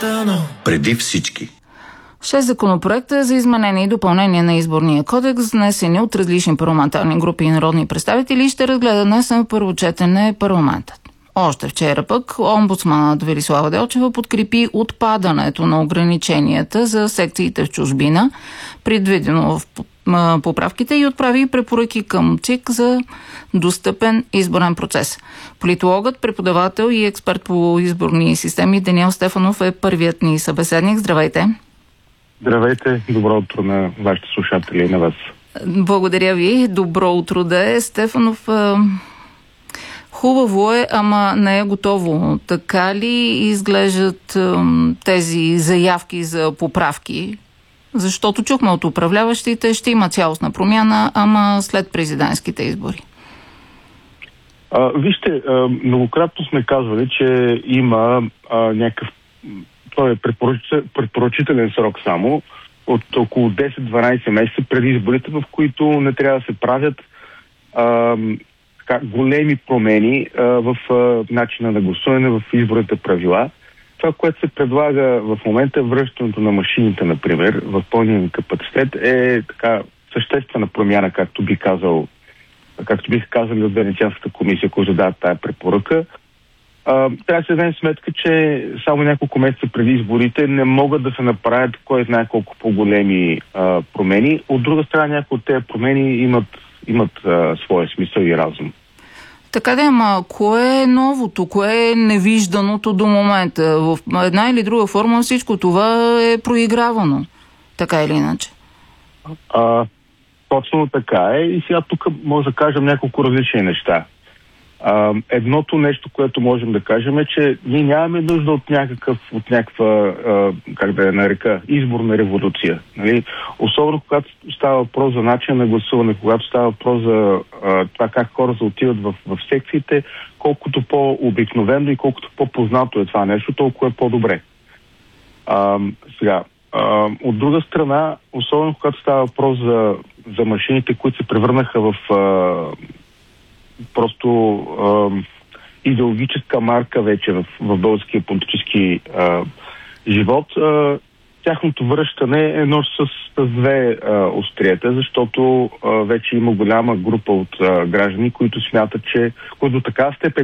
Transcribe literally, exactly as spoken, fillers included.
Преди всички. Шест законопроекта за изменение и допълнение на изборния кодекс, внесени от различни парламентарни групи и народни представители, ще разгледа днес на първо четене парламентът. Още вчера пък омбудсманът Велислава Делчева подкрепи отпадането на ограниченията за секциите в чужбина, предвидено в поправките, и отправи препоръки към ЦИК за достъпен изборен процес. Политологът, преподавател и експерт по изборни системи Даниел Стефанов е първият ни събеседник. Здравейте! Здравейте! Добро утро на вашите слушатели и на вас. Благодаря ви. Добро утро да е. Стефанов, хубаво е, ама не е готово. Така ли изглеждат тези заявки за поправки? Защото чухме от управляващите, ще има цялостна промяна, ама след президентските избори. А, вижте, а, многократно сме казвали, че има а, някакъв той е предпоръчителен срок само от около десет-дванайсет месеца преди изборите, в които не трябва да се правят а, така, големи промени а, в а, начина на гласуване, в изборните правила. Това, което се предлага в момента, връщането на машините, например, в пълния капацитет, е така съществена промяна, както би казал, както биха казали от Венецианската комисия, които задават тая препоръка. Uh, трябва да се даде сметка, че само няколко месеца преди изборите не могат да се направят кой знае колко по-големи uh, промени. От друга страна, някои от тези промени имат, имат uh, своя смисъл и разум. Така да, ама кое е новото, кое е невижданото до момента? В една или друга форма всичко това е проигравано, така или иначе? Uh, точно така е, и сега тук може да кажем няколко различни неща. Uh, едното нещо, което можем да кажем, е, че ние нямаме нужда от някакъв, от някаква, uh, как да я нарека, изборна революция. Нали? Особено когато става въпрос за начин на гласуване, когато става въпрос за uh, това как хората отиват в, в секциите, колкото по-обикновено и колкото по-познато е това нещо, толкова е по-добре. Uh, сега, uh, от друга страна, особено когато става въпрос за, за машините, които се превърнаха в uh, просто е, идеологическа марка вече в, в българския политически е, живот. Е, тяхното връщане е нож с, с две е, острията, защото е, вече има голяма група от е, граждани, които смятат, че които до така степен